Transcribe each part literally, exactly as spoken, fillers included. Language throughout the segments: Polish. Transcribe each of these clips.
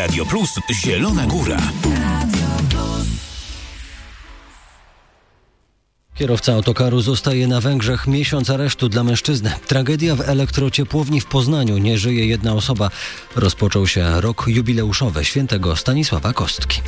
Radio Plus Zielona Góra. Kierowca autokaru zostaje na Węgrzech. Miesiąc aresztu dla mężczyzny. Tragedia w elektrociepłowni w Poznaniu. Nie żyje jedna osoba. Rozpoczął się rok jubileuszowy świętego Stanisława Kostki.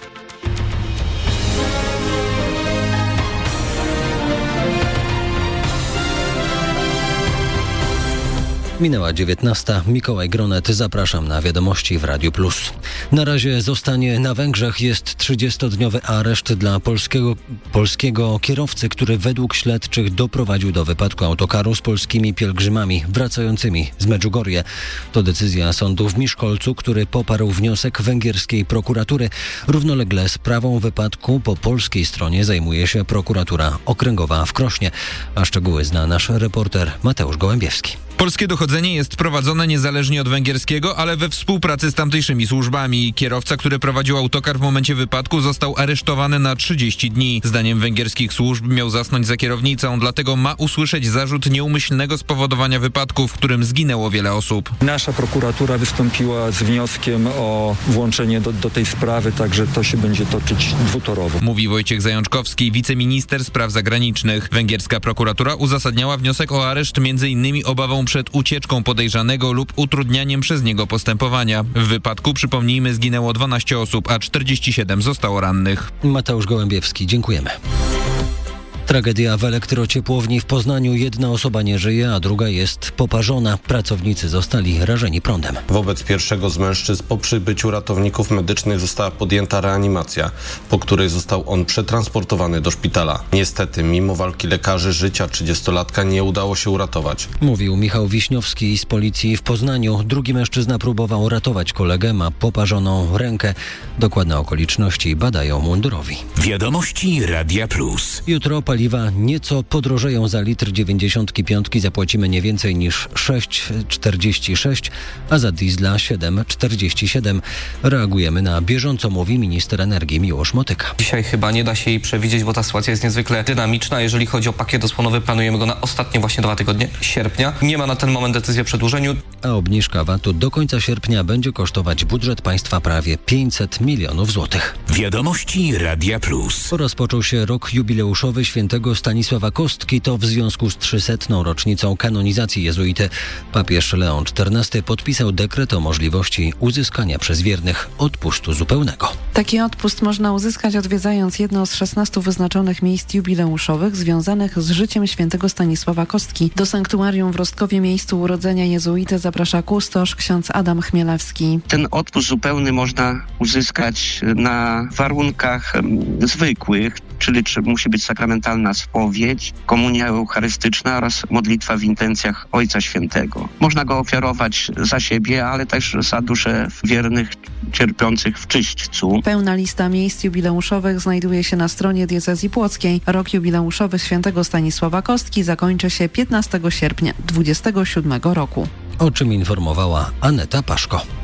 Minęła dziewiętnasta. Mikołaj Gronet. Zapraszam na wiadomości w Radiu Plus. Na razie zostanie na Węgrzech. Jest trzydziestodniowy areszt dla polskiego, polskiego kierowcy, który według śledczych doprowadził do wypadku autokaru z polskimi pielgrzymami wracającymi z Medjugorje. To decyzja sądu w Miskolcu, który poparł wniosek węgierskiej prokuratury. Równolegle sprawą wypadku po polskiej stronie zajmuje się prokuratura okręgowa w Krośnie. A szczegóły zna nasz reporter Mateusz Gołębiewski. Polskie dochodzenie jest prowadzone niezależnie od węgierskiego, ale we współpracy z tamtejszymi służbami. Kierowca, który prowadził autokar w momencie wypadku, został aresztowany na trzydzieści dni. Zdaniem węgierskich służb miał zasnąć za kierownicą, dlatego ma usłyszeć zarzut nieumyślnego spowodowania wypadku, w którym zginęło wiele osób. Nasza prokuratura wystąpiła z wnioskiem o włączenie do, do tej sprawy, także to się będzie toczyć dwutorowo. Mówi Wojciech Zajączkowski, wiceminister spraw zagranicznych. Węgierska prokuratura uzasadniała wniosek o areszt między innymi obawą przed ucieczką podejrzanego lub utrudnianiem przez niego postępowania. W wypadku, przypomnijmy, zginęło dwanaście osób, a czterdzieści siedem zostało rannych. Mateusz Gołębiewski, dziękujemy. Tragedia w elektrociepłowni w Poznaniu. Jedna osoba nie żyje, a druga jest poparzona. Pracownicy zostali rażeni prądem. Wobec pierwszego z mężczyzn po przybyciu ratowników medycznych została podjęta reanimacja, po której został on przetransportowany do szpitala. Niestety, mimo walki lekarzy, życia trzydziestolatka nie udało się uratować. Mówił Michał Wiśniowski z policji w Poznaniu. Drugi mężczyzna próbował ratować kolegę, ma poparzoną rękę. Dokładne okoliczności badają mundurowi. Wiadomości Radia Plus. Jutro paliwa nieco podrożeją. Za litr dziewięćdziesiątki piątki zapłacimy nie więcej niż sześć czterdzieści sześć, a za diesla siedem czterdzieści siedem. Reagujemy na bieżąco, mówi minister energii Miłosz Motyka. Dzisiaj chyba nie da się jej przewidzieć, bo ta sytuacja jest niezwykle dynamiczna. Jeżeli chodzi o pakiet osłonowy, planujemy go na ostatnie właśnie dwa tygodnie sierpnia. Nie ma na ten moment decyzji o przedłużeniu. A obniżka vatu do końca sierpnia będzie kosztować budżet państwa prawie pięćset milionów złotych. Wiadomości Radia Plus. Rozpoczął się rok jubileuszowy świętego Stanisława Kostki. To w związku z trzysetną rocznicą kanonizacji jezuity. Papież Leon czternasty podpisał dekret o możliwości uzyskania przez wiernych odpustu zupełnego. Taki odpust można uzyskać, odwiedzając jedno z szesnastu wyznaczonych miejsc jubileuszowych związanych z życiem świętego Stanisława Kostki. Do sanktuarium w Rostkowie, miejscu urodzenia jezuity, zaprasza kustosz ksiądz Adam Chmielewski. Ten odpust zupełny można uzyskać na warunkach zwykłych, czyli czy musi być sakramentalna spowiedź, komunia eucharystyczna oraz modlitwa w intencjach Ojca Świętego. Można go ofiarować za siebie, ale też za duszę wiernych cierpiących w czyśćcu. Pełna lista miejsc jubileuszowych znajduje się na stronie diecezji płockiej. Rok jubileuszowy świętego Stanisława Kostki zakończy się piętnastego sierpnia dwudziestego siódmego roku. O czym informowała Aneta Paszko.